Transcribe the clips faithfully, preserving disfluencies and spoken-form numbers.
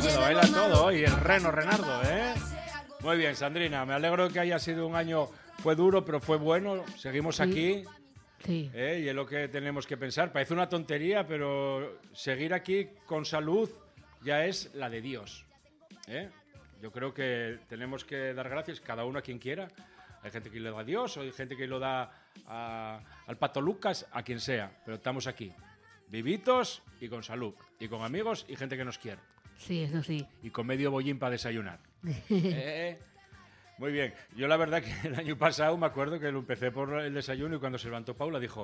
Se lo baila todo hoy, el reno Renardo, ¿eh? Muy bien, Sandrina, me alegro que haya sido un año, fue duro, pero fue bueno, seguimos Sí. aquí. Sí. ¿Eh? Y es lo que tenemos que pensar. Parece una tontería, pero seguir aquí con salud ya es la de Dios. ¿Eh? Yo creo que tenemos que dar gracias cada uno a quien quiera. Hay gente que lo da a Dios, o hay gente que lo da a, al Pato Lucas, a quien sea. Pero estamos aquí, vivitos y con salud. Y con amigos y gente que nos quiere. Sí, eso sí. Y con medio bollín para desayunar. ¿Eh? Muy bien. Yo la verdad que el año pasado me acuerdo que lo empecé por el desayuno y cuando se levantó Paula dijo,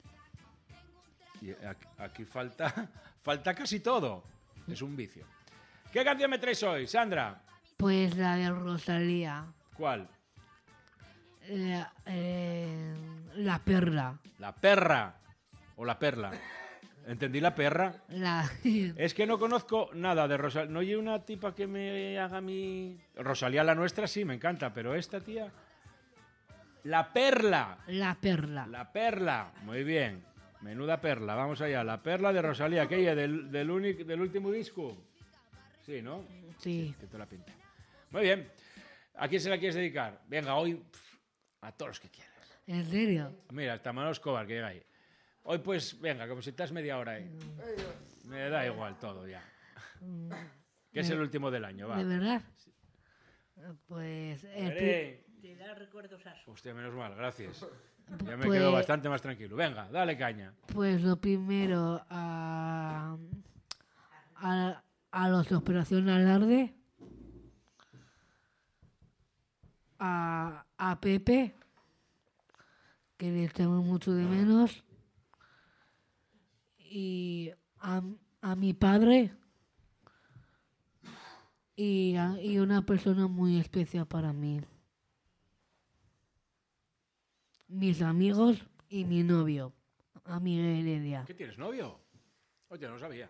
y aquí, aquí falta, falta casi todo. Es un vicio. ¿Qué canción me traes hoy, Sandra? Pues la de Rosalía. ¿Cuál? La, eh, la perla. La perra o la perla. ¿Entendí la perra? La... Es que no conozco nada de Rosalía. No hay una tipa que me haga mi... Rosalía la nuestra sí, me encanta, pero esta tía... La perla. La perla. La perla. Muy bien. Menuda perla. Vamos allá. La perla de Rosalía. ¿Aquella del, del, único, del último disco? Sí, ¿no? Sí. Que te la pinta. Muy bien. ¿A quién se la quieres dedicar? Venga, hoy pff, a todos los que quieras. ¿En serio? Mira, hasta Manolo Escobar, que llega ahí. Hoy pues, venga, como si estás media hora ahí. Me da igual todo ya. Que es el último del año, va. ¿De verdad? Pues... el pri- Veré. Te da recuerdos a su. Hostia, menos mal, gracias. Ya me Pues- quedo bastante más tranquilo. Venga, dale caña. Pues lo primero a, a, a los de Operación Alarde, a, a Pepe, que le echamos mucho de menos, y a, a mi padre y, a, y una persona muy especial para mí. Mis amigos y mi novio, a Miguel Heredia. ¿Qué tienes, novio? Oye, no lo sabía.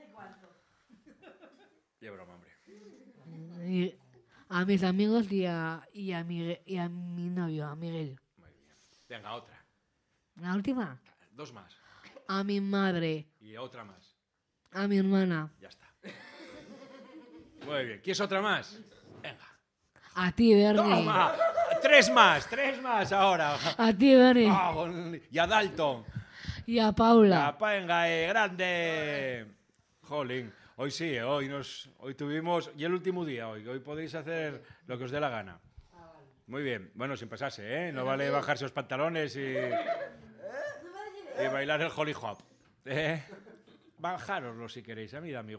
Qué broma, hombre. Y a mis amigos y a, y a, Migue- y a mi novio, a Miguel. Muy bien. Venga, otra. La última, Dos más. a mi madre, Y otra más. a mi hermana, Ya está. Muy bien. ¿Quieres otra más? Venga. a ti, Bernie. ¡Toma! Tres más, tres más ahora. A ti, Bernie. Ah, y a Dalton. Y a Paula. La panga es grande. Jolín. Hoy sí, eh, hoy nos, hoy tuvimos, y el último día hoy, hoy podéis hacer lo que os dé la gana. Muy bien, bueno, sin pasarse, ¿eh? No vale bajarse los pantalones y, y bailar el holly hop. ¿Eh? Bajároslo si queréis, a mí da igual.